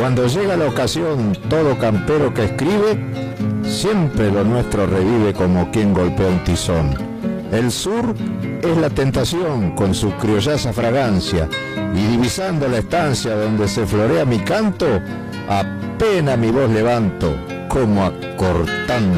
Cuando llega la ocasión, todo campero que escribe, siempre lo nuestro revive como quien golpea un tizón. El sur es la tentación con su criollaza fragancia, y divisando la estancia donde se florea mi canto, apenas mi voz levanto, como acortando